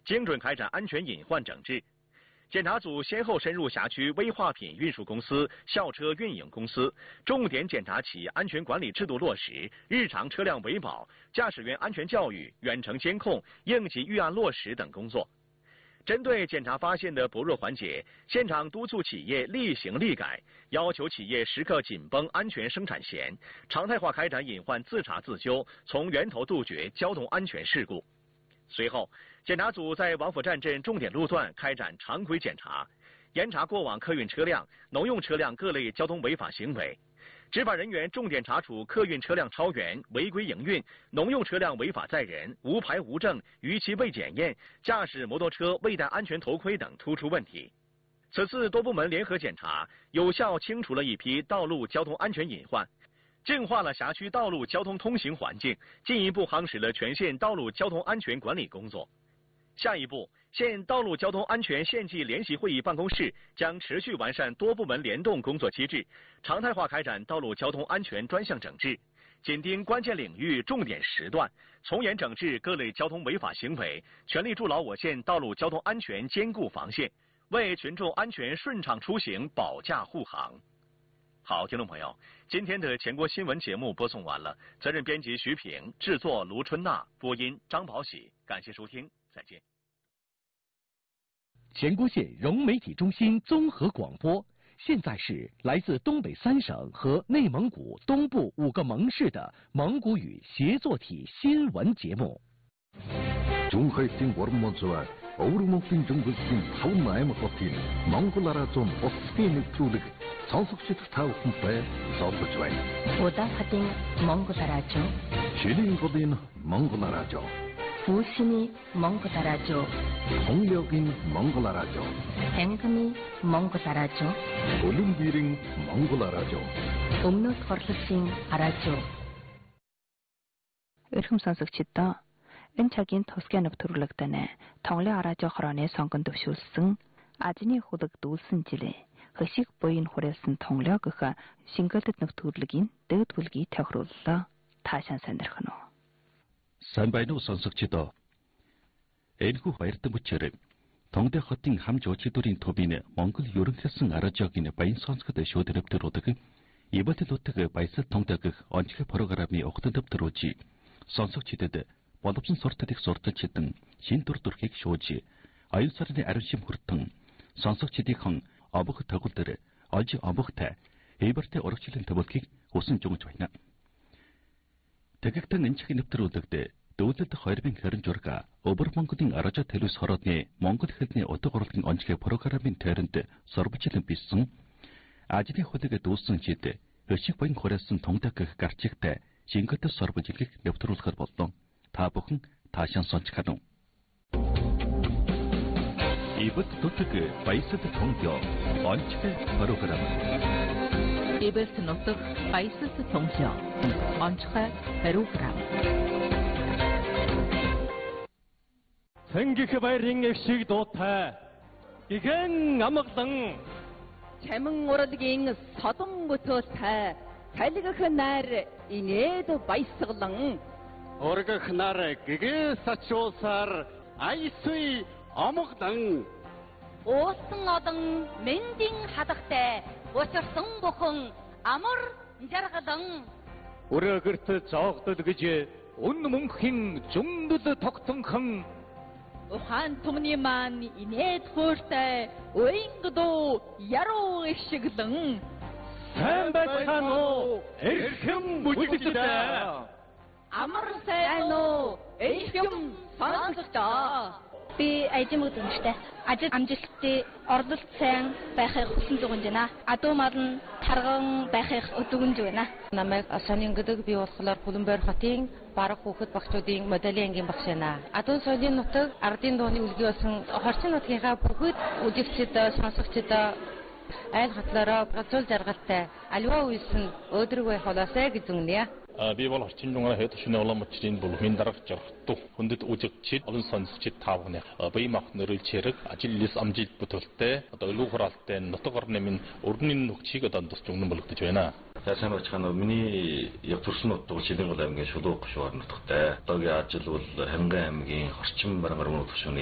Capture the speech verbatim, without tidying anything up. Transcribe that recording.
精准开展安全隐患整治。检查组先后深入辖区危化品运输公司、校车运营公司，重点检查企业安全管理制度落实、日常车辆维保、驾驶员安全教育、远程监控、应急预案落实等工作。针对检查发现的薄弱环节，现场督促企业立行立改，要求企业时刻紧绷安全生产线，常态化开展隐患自查自纠，从源头杜绝交通安全事故。随后，检查组在王府站镇重点路段开展常规检查，严查过往客运车辆、农用车辆各类交通违法行为。执法人员重点查处客运车辆超员、违规营运、农用车辆违法载人、无牌无证、逾期未检验、驾驶摩托车未戴安全头盔等突出问题。此次多部门联合检查，有效清除了一批道路交通安全隐患，净化了辖区道路交通通行环境，进一步夯实了全县道路交通安全管理工作。下一步，县道路交通安全县级联席会议办公室将持续完善多部门联动工作机制，常态化开展道路交通安全专项整治，紧盯关键领域重点时段，从严整治各类交通违法行为，全力筑牢我县道路交通安全坚固防线，为群众安全顺畅出行保驾护航。好，听众朋友，今天的全国新闻节目播送完了，责任编辑徐平，制作卢春娜，播音张宝喜，感谢收听，再见。 全国县融媒体中心综合广播，现在是来自东北三省和内蒙古东部五个盟市的蒙古语协作体新闻节目。 중화했던 월모즈와 어우르몽킨 정부신 타운 마이머커틴 몽골라라존 어스피닉 줄릭 선속식 타우훈페 서브주와이 오다파팅 몽골라라조 슈링고딘 몽골라라조 우신이 몽골라라조 홍력인 몽골라라조 뱅금이 몽골라라조 올림비링 몽골라라조 음노 토르싱 아라조 эрхэм сонсогчдоо энэ цагийн тусгай нэвтрүүлэгтэнэ Тонглын аражо хорооны сонгон төвшүүлсэн Азийн хөлөг дүүлсэн жилээ хөшиг буйн хүрээсэн Тонглоо гэх шингэлдэт нэвтрүүлгийн дээд бүлгийг тохирууллаа. Таашаан сонирхно уу? Сайн байна уу сонсогчдоо? Энэхүү баяртай бүчээр Тонгды хотын хам жуулчдын төвийн Монгол ерөнхийлсөн аражогийн баян сонсгод шууд нэвтрүүлдэг Ибэт нутаг баясал Тонгдогх онцгой программын ухтан нэвтрүүлж сонсогчдод боловсон сурталчилт сурталчилдан шин төр төрхийг шууж аюул сарны ариун шим хүртэн сонсогчдын обох тагуулдар олж обохтай эбэртэй урагшлын төвөлхийг хүсэн жугж байна. Тэгэгтэн энэ чихийн нэвтрүүлэгт дүүлэлт хоёрын харин журга Өвөр Монголын аражо телевиз хороодны Монгол хэлний утга урлагийн онцгой программын тойронд сурвалжлан бичсэн Азийн хөлөг дүүлсэн жид өшиг баян хүрээсэн Тонгдогх гарчигтай шингэт сурвалжлыг нэвтрүүлэхээр боллоо. Та бүхэн таашаан сонсчихно. Ибэт нутаг баясал Тонглоо онцгой программ. Ибэт нутаг баясал Тонглоо онцгой программ. Тэнгих баярын эгшиг дуутай гигэн амгалан чамин урлагийн содон бүтөөтэй талгих нар инээд баясгалан Оргох нар гэгээ сачуусаар айсүй омгдан уусан одон мэндийн хадагтай учирсан бүхэн амар жаргалан өрөөгөрт зоогдол гэж өн мөнхийн зүмдэл тогтонхон ухаан түмний маань инээд хөөртэй уйнгдоо яруу ишгэлэн сайн байцгаана уу эрхэм бүжигчдээ амар сайн уу эрхэм сонсогчдоо би ажим үзэмжтэй ажил амжилттай орлолт сайн байхыг хүсэн зүгэж байна. Адуу мал нь тарган байхыг өдөгнж байна. Намайг Асанин гэдэг би болохоор Хүлэмбайр хотын бараг хүүхэд багчуудын моделийн ангийн багш байна. Адуу соёлын нутаг ардын дууны үлгий болсон хорчин нутгийнхаа бүгд үжигчид сонсогчид айл хатлаараа процол жаргалтай аливаа үйлсэн өөдрөг байх болоосай гэж үгнэ. Би бол орчин 중앙 хэд шинэ улам учрын бүлгийн дарга жаргалту хүндэт үжигчид олон сонсогчид таавны бие махбодын чирэг ажил лис амжилт бүтэлтэй одоо илүү хураалтай нутаг орны минь өрнийн нөхцийг одоо тусч өгнө болгож байна. Сайн бачхана миний яг төрсөн нутаг Шилэнгол аймгийн Шулууг гушуур нутагтай. Одоогийн ажил бол Харангийн аймгийн Орчин Барангар мөн төвшөний